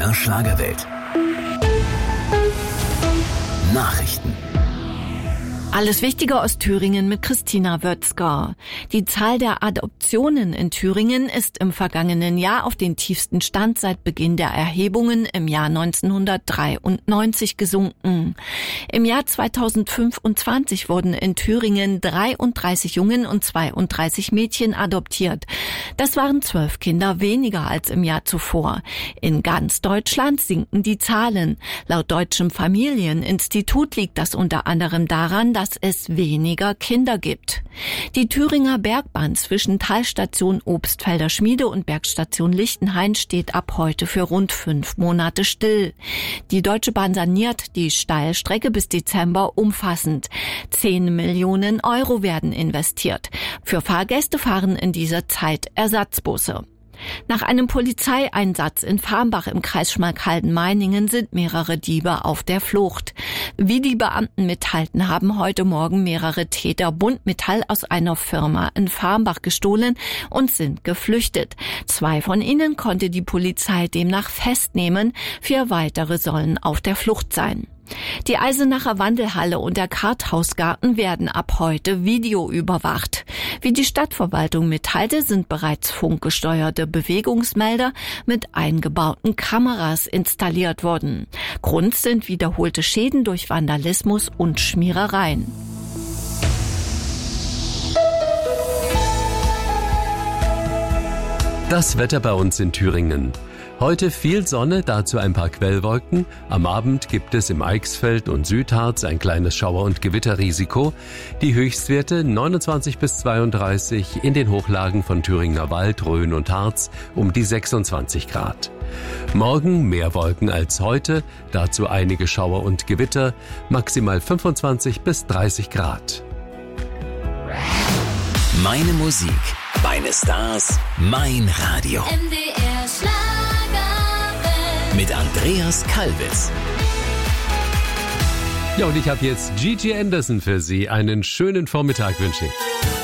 MDR Schlagerwelt. Nachrichten. Alles Wichtige aus Thüringen mit Christina Wötzger. Die Zahl der Adoptionen in Thüringen ist im vergangenen Jahr auf den tiefsten Stand seit Beginn der Erhebungen im Jahr 1993 gesunken. Im Jahr 2025 wurden in Thüringen 33 Jungen und 32 Mädchen adoptiert. Das waren 12 Kinder weniger als im Jahr zuvor. In ganz Deutschland sinken die Zahlen. Laut Deutschem Familieninstitut liegt das unter anderem daran, dass es weniger Kinder gibt. Die Thüringer Bergbahn zwischen Talstation Obstfelder Schmiede und Bergstation Lichtenhain steht ab heute für rund 5 Monate still. Die Deutsche Bahn saniert die Steilstrecke bis Dezember umfassend. 10 Millionen Euro werden investiert. Für Fahrgäste fahren in dieser Zeit Ersatzbusse. Nach einem Polizeieinsatz in Farmbach im Kreis Schmalkalden-Meiningen sind mehrere Diebe auf der Flucht. Wie die Beamten mitteilten, haben heute Morgen mehrere Täter Buntmetall aus einer Firma in Farmbach gestohlen und sind geflüchtet. 2 von ihnen konnte die Polizei demnach festnehmen, 4 weitere sollen auf der Flucht sein. Die Eisenacher Wandelhalle und der Karthausgarten werden ab heute videoüberwacht. Wie die Stadtverwaltung mitteilte, sind bereits funkgesteuerte Bewegungsmelder mit eingebauten Kameras installiert worden. Grund sind wiederholte Schäden durch Vandalismus und Schmierereien. Das Wetter bei uns in Thüringen. Heute viel Sonne, dazu ein paar Quellwolken. Am Abend gibt es im Eichsfeld und Südharz ein kleines Schauer- und Gewitterrisiko. Die Höchstwerte 29 bis 32, in den Hochlagen von Thüringer Wald, Rhön und Harz um die 26 Grad. Morgen mehr Wolken als heute, dazu einige Schauer und Gewitter, maximal 25 bis 30 Grad. Meine Musik, meine Stars, mein Radio. MDR Schlagerwelt. Mit Andreas Kalbitz. Ja, und ich habe jetzt Gigi Anderson für Sie. Einen schönen Vormittag wünsche ich.